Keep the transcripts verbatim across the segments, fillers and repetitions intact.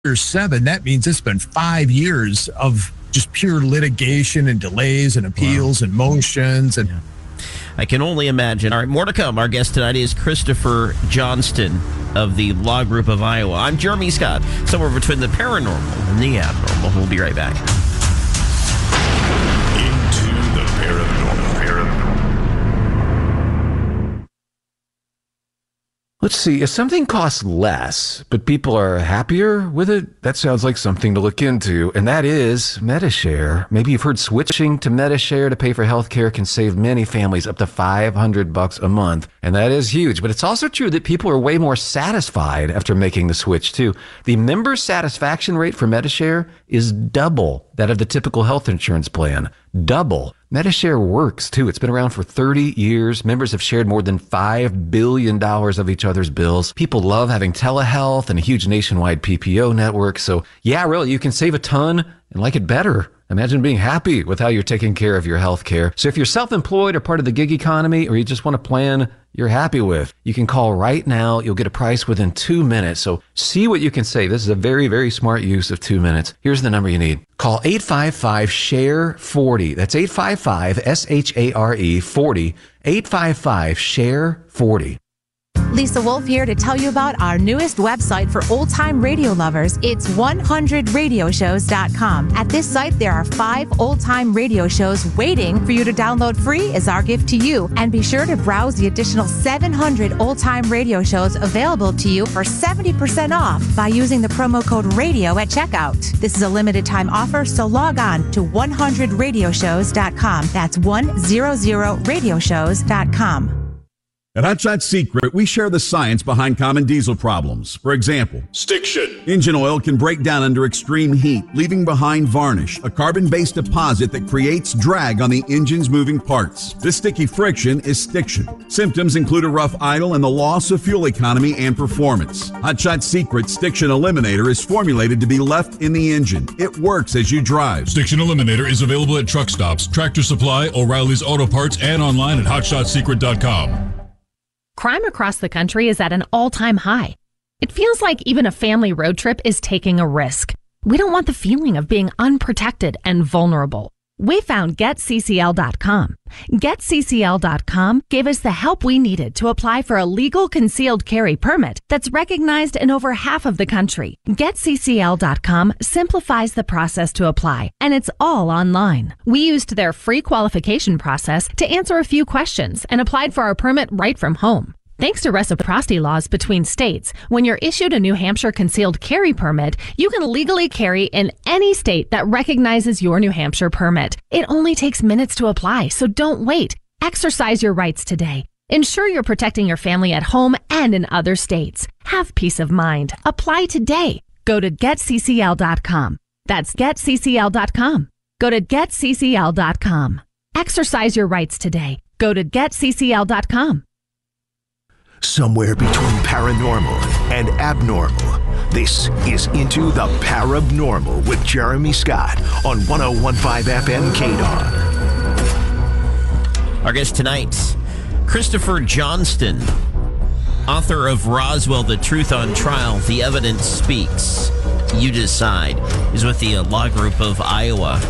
seven, that means it's been five years of just pure litigation and delays and appeals wow. and motions. And yeah. I can only imagine. All right, more to come. Our guest tonight is Christopher Johnston of the Law Group of Iowa. I'm Jeremy Scott, somewhere between the paranormal and the abnormal. We'll be right back. Into the paranormal. paranormal. Let's see, if something costs less, but people are happier with it, that sounds like something to look into, and that is Medi-Share. Maybe you've heard switching to Medi-Share to pay for healthcare can save many families up to five hundred bucks a month, and that is huge. But it's also true that people are way more satisfied after making the switch, too. The member satisfaction rate for Medi-Share is double that of the typical health insurance plan. Double. Medi-Share works, too. It's been around for thirty years. Members have shared more than five billion dollars of each other's bills. People love having telehealth and a huge nationwide P P O network. So, yeah, really, you can save a ton and like it better. Imagine being happy with how you're taking care of your health care. So if you're self-employed or part of the gig economy, or you just want a plan you're happy with, you can call right now. You'll get a price within two minutes. So see what you can save. This is a very, very smart use of two minutes. Here's the number you need. Call eight five five, S H A R E, forty. That's eight five five, S H A R E, forty. eight five five, S H A R E, forty. Lisa Wolf here to tell you about our newest website for old-time radio lovers. It's one hundred radio shows dot com. At this site, there are five old-time radio shows waiting for you to download free as our gift to you. And be sure to browse the additional seven hundred old-time radio shows available to you for seventy percent off by using the promo code RADIO at checkout. This is a limited-time offer, so log on to one hundred radio shows dot com. That's one hundred radio shows dot com. At Hot Shot Secret, we share the science behind common diesel problems. For example, stiction. Engine oil can break down under extreme heat, leaving behind varnish, a carbon-based deposit that creates drag on the engine's moving parts. This sticky friction is stiction. Symptoms include a rough idle and the loss of fuel economy and performance. Hot Shot Secret Stiction Eliminator is formulated to be left in the engine. It works as you drive. Stiction Eliminator is available at truck stops, Tractor Supply, O'Reilly's Auto Parts, and online at hot shot secret dot com. Crime across the country is at an all-time high. It feels like even a family road trip is taking a risk. We don't want the feeling of being unprotected and vulnerable. We found get C C L dot com. get C C L dot com gave us the help we needed to apply for a legal concealed carry permit that's recognized in over half of the country. get C C L dot com simplifies the process to apply, and it's all online. We used their free qualification process to answer a few questions and applied for our permit right from home. Thanks to reciprocity laws between states, when you're issued a New Hampshire concealed carry permit, you can legally carry in any state that recognizes your New Hampshire permit. It only takes minutes to apply, so don't wait. Exercise your rights today. Ensure you're protecting your family at home and in other states. Have peace of mind. Apply today. Go to get C C L dot com. That's get C C L dot com. Go to get C C L dot com. Exercise your rights today. Go to get C C L dot com. Somewhere between paranormal and abnormal, this is Into the Parabnormal with Jeremy Scott on one oh one point five F M K D O N. Our guest tonight, Christopher Johnston, author of Roswell, The Truth on Trial, The Evidence Speaks, You Decide, is with the Law Group of Iowa.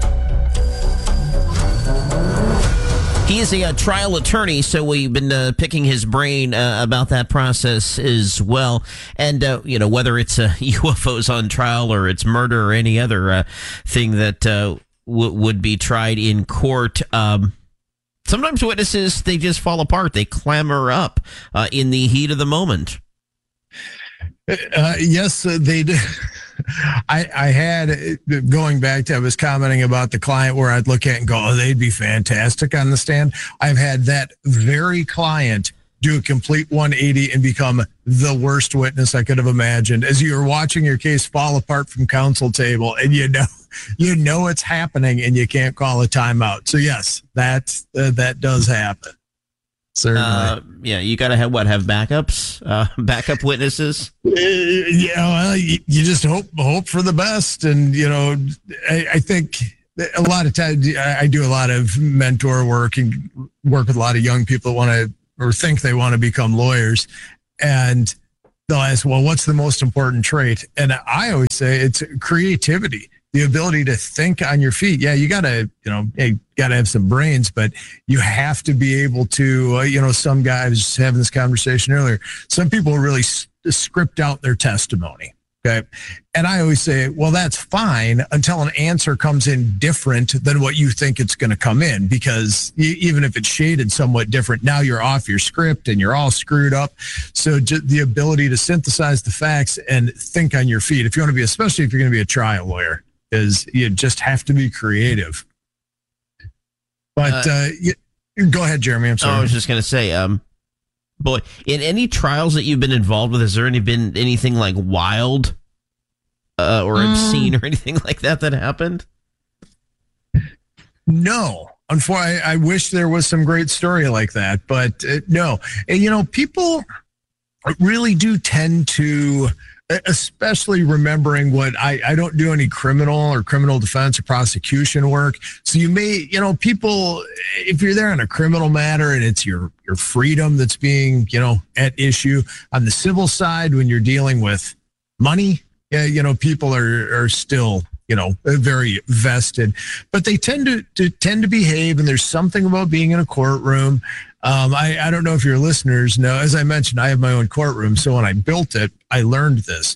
He is a, a trial attorney, so we've been uh, picking his brain uh, about that process as well. And, uh, you know, whether it's uh, U F Os on trial or it's murder or any other uh, thing that uh, w- would be tried in court, um, sometimes witnesses, they just fall apart. They clamor up uh, in the heat of the moment. Uh, yes, uh, they did. I, I had, going back to, I was commenting about the client where I'd look at and go, oh, they'd be fantastic on the stand. I've had that very client do a complete one eighty and become the worst witness I could have imagined. As you're watching your case fall apart from counsel table, and you know, you know it's happening, and you can't call a timeout. So yes, that uh, that does happen. Certainly. Uh, yeah, you got to have what? Have backups, uh, backup witnesses. Uh, yeah, well, you, you just hope hope for the best, and you know, I, I think a lot of times I do a lot of mentor work and work with a lot of young people that want to or think they want to become lawyers, and they'll ask, well, what's the most important trait? And I always say it's creativity, the ability to think on your feet. Yeah, you got to, you know, you got to have some brains, but you have to be able to, uh, you know, some guys having this conversation earlier, some people really s- script out their testimony. Okay. And I always say, well, that's fine until an answer comes in different than what you think it's going to come in, because you, even if it's shaded somewhat different, now you're off your script and you're all screwed up. So just the ability to synthesize the facts and think on your feet, if you want to be, especially if you're going to be a trial lawyer, is you just have to be creative. But uh, uh, you, go ahead, Jeremy. I'm sorry. I was just going to say, um, boy, in any trials that you've been involved with, has there any been anything like wild uh, or um, obscene or anything like that that happened? No. Unfortunately, I, I wish there was some great story like that, but uh, no. And, you know, people really do tend to, especially remembering what I, I don't do any criminal or criminal defense or prosecution work. So you may, you know, people, if you're there on a criminal matter and it's your, your freedom that's being, you know, at issue. On the civil side, when you're dealing with money, yeah, you know, people are, are still, you know, very vested, but they tend to, to tend to behave. And there's something about being in a courtroom. Um, I, I don't know if your listeners know, as I mentioned, I have my own courtroom. So when I built it, I learned this,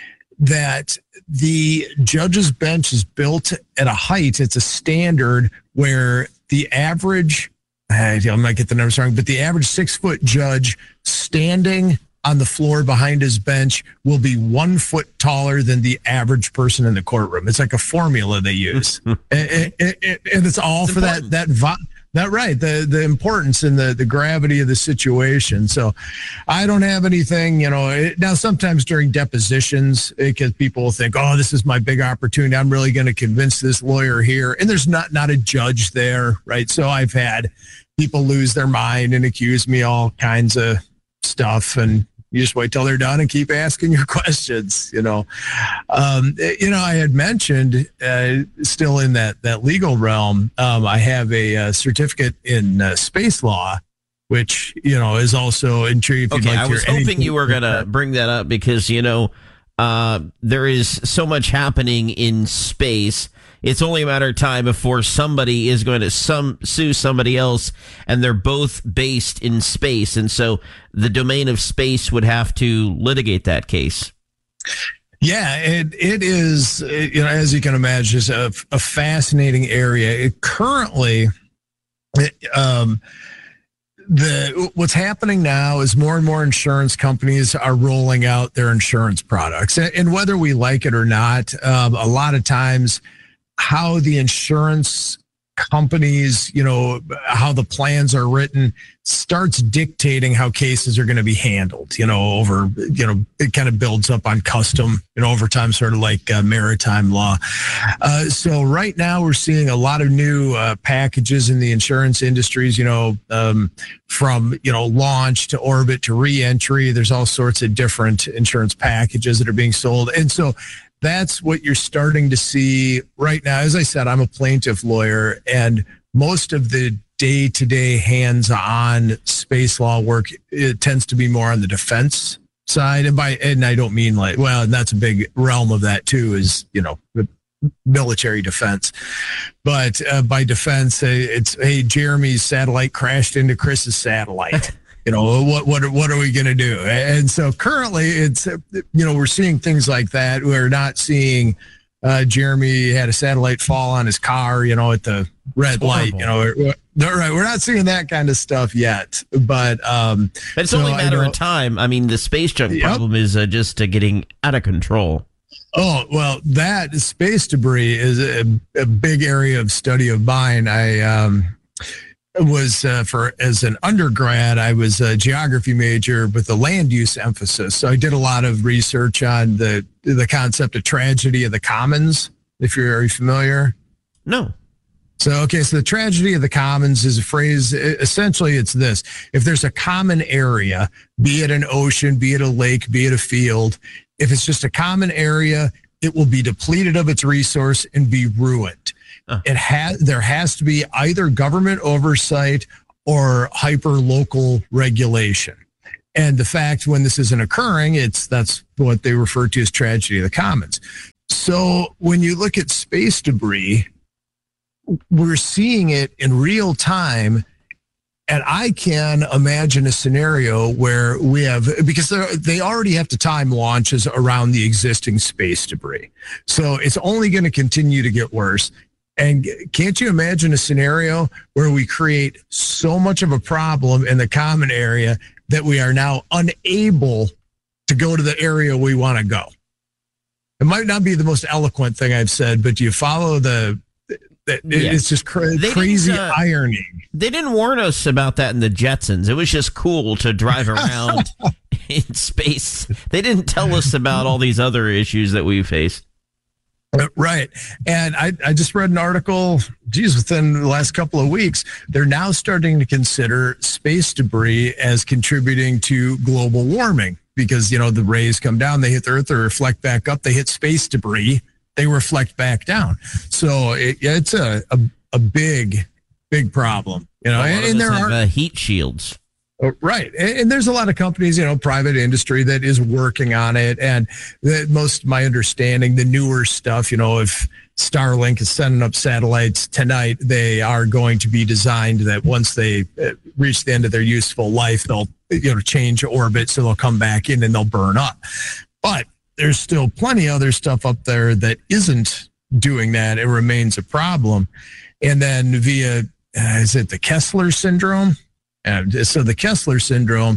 that the judge's bench is built at a height. It's a standard where the average, I might get the numbers wrong, but the average six foot judge standing on the floor behind his bench will be one foot taller than the average person in the courtroom. It's like a formula they use. and, and, and it's all it's for important. that, that, vi- That right, the the importance and the, the gravity of the situation. So I don't have anything, you know, it, now sometimes during depositions, because people will think, oh, this is my big opportunity. I'm really going to convince this lawyer here. And there's not, not a judge there, right? So I've had people lose their mind and accuse me all kinds of stuff. And you just wait till they're done and keep asking your questions, you know. Um, you know, I had mentioned, uh, still in that, that legal realm, um, I have a, a certificate in uh, space law, which, you know, is also intriguing. Okay, like I was hoping you were going to bring that up because, you know, uh, there is so much happening in space. It's only a matter of time before somebody is going to some sue somebody else, and they're both based in space. And so the domain of space would have to litigate that case. Yeah, it, it is, you know, as you can imagine, it's a, a fascinating area. It currently, it, um, the what's happening now is more and more insurance companies are rolling out their insurance products. And whether we like it or not, um, a lot of times, how the insurance companies, you know, how the plans are written starts dictating how cases are going to be handled, you know, over, you know, it kind of builds up on custom, you know, over time, sort of like uh, maritime law. Uh, so right now we're seeing a lot of new uh, packages in the insurance industries, you know, um, from, you know, launch to orbit to re-entry. There's all sorts of different insurance packages that are being sold. And so that's what you're starting to see right now. As I said, I'm a plaintiff lawyer, and most of the day-to-day hands-on space law work, it tends to be more on the defense side. And by, and I don't mean like, well, and that's a big realm of that too, is, you know, military defense. But uh, by defense, it's, hey, Jeremy's satellite crashed into Chris's satellite. You know, what what what are we going to do? And so currently it's, you know, we're seeing things like that. We're not seeing uh, Jeremy had a satellite fall on his car, you know, at the red light, you know, we're, we're, right. We're not seeing that kind of stuff yet, but um, but it's so only a matter of time. I mean, the space junk yep. problem is uh, just uh, getting out of control. Oh, well, that space debris is a, a big area of study of mine. I, um, was uh, for as an undergrad, I was a geography major with a land use emphasis. So I did a lot of research on the the concept of tragedy of the commons, if you're are you familiar. No. So, okay, so the tragedy of the commons is a phrase. Essentially, it's this. If there's a common area, be it an ocean, be it a lake, be it a field, if it's just a common area, it will be depleted of its resource and be ruined. Uh. It has there has to be either government oversight or hyper local regulation. And the fact when this isn't occurring, it's that's what they refer to as tragedy of the commons. So when you look at space debris, we're seeing it in real time. And I can imagine a scenario where we have, because they already have to time launches around the existing space debris. So it's only going to continue to get worse. And can't you imagine a scenario where we create so much of a problem in the common area that we are now unable to go to the area we want to go? It might not be the most eloquent thing I've said, but do you follow the, the Yeah. it's just cra- crazy uh, irony. They didn't warn us about that in the Jetsons. It was just cool to drive around in space. They didn't tell us about all these other issues that we face. Right. And I, I just read an article, geez, within the last couple of weeks, they're now starting to consider space debris as contributing to global warming because, you know, the rays come down, they hit the Earth, they reflect back up, they hit space debris, they reflect back down. So it, it's a, a, a big, big problem, you know, and, and there have, are uh, heat shields. Right. And, and there's a lot of companies, you know, private industry that is working on it. And the, most of my understanding, the newer stuff, you know, if Starlink is sending up satellites tonight, they are going to be designed that once they reach the end of their useful life, they'll, you know, change orbit. So they'll come back in and they'll burn up. But there's still plenty of other stuff up there that isn't doing that. It remains a problem. And then via, uh, is it the Kessler syndrome? And so the Kessler syndrome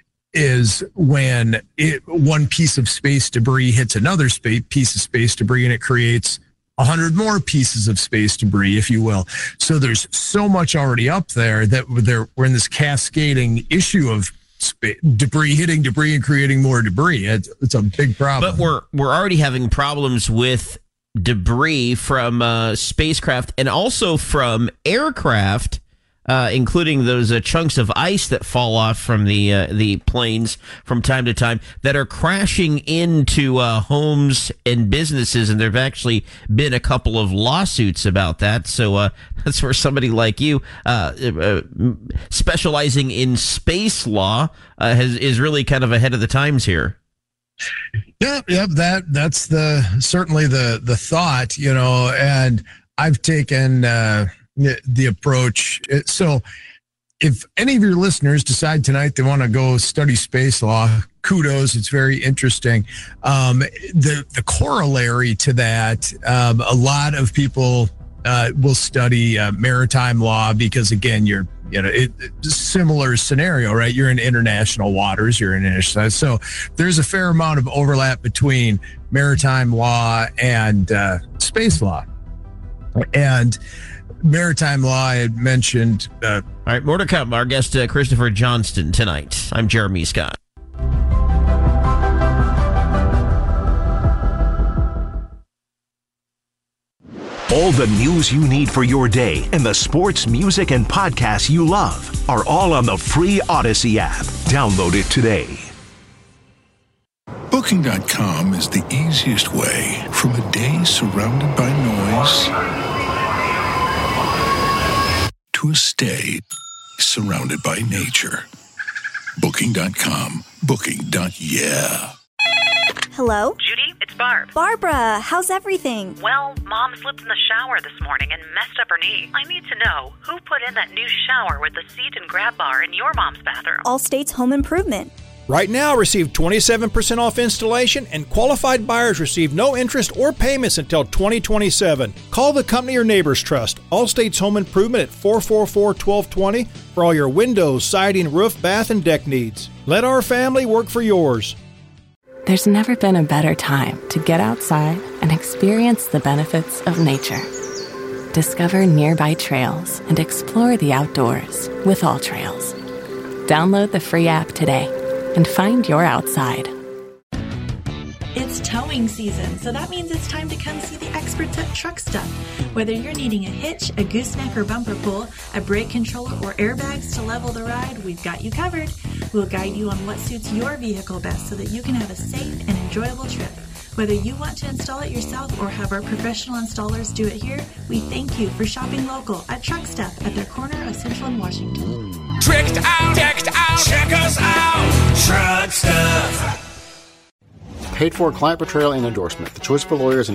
is when it, one piece of space debris hits another space, piece of space debris and it creates a hundred more pieces of space debris, if you will. So there's so much already up there that there, we're in this cascading issue of spa- debris hitting debris and creating more debris. It's, it's a big problem. But we're we're already having problems with debris from uh, spacecraft and also from aircraft. Uh, including those uh, chunks of ice that fall off from the uh, the planes from time to time that are crashing into uh, homes and businesses, and there have actually been a couple of lawsuits about that. So uh, that's where somebody like you, uh, uh, specializing in space law, uh, has is really kind of ahead of the times here. Yeah, yeah, that that's the certainly the the thought, you know, and I've taken. Uh, the approach. So if any of your listeners decide tonight they want to go study space law, kudos. It's very interesting. Um, the, the corollary to that, um, a lot of people uh, will study uh, maritime law because, again, you're, you know, it, similar scenario, right? You're in international waters, you're in international. So there's a fair amount of overlap between maritime law and uh, space law. And maritime law, I had mentioned. Uh, All right, more to come. Our guest, uh, Christopher Johnston, tonight. I'm Jeremy Scott. All the news you need for your day and the sports, music, and podcasts you love are all on the free Odyssey app. Download it today. Booking dot com is the easiest way from a day surrounded by noise to a stay surrounded by nature. Booking dot com. Booking. Yeah. Hello? Judy, it's Barb. Barbara, how's everything? Well, Mom slipped in the shower this morning and messed up her knee. I need to know, who put in that new shower with the seat and grab bar in your mom's bathroom? Allstate's Home Improvement. Right now, receive twenty-seven percent off installation, and qualified buyers receive no interest or payments until twenty twenty-seven. Call the company your neighbors trust, Allstate's Home Improvement at four four four, one two two zero for all your windows, siding, roof, bath, and deck needs. Let our family work for yours. There's never been a better time to get outside and experience the benefits of nature. Discover nearby trails and explore the outdoors with All Trails. Download the free app today and find your outside. It's towing season, so that means it's time to come see the experts at Truck Stop. Whether you're needing a hitch, a gooseneck or bumper pull, a brake controller, or airbags to level the ride, we've got you covered. We'll guide you on what suits your vehicle best so that you can have a safe and enjoyable trip. Whether you want to install it yourself or have our professional installers do it here, we thank you for shopping local at Truck Stop at their corner of Central and Washington. Tricked out, decked out, check us out, Truck Stuff. Paid for client portrayal and endorsement. The choice for lawyers and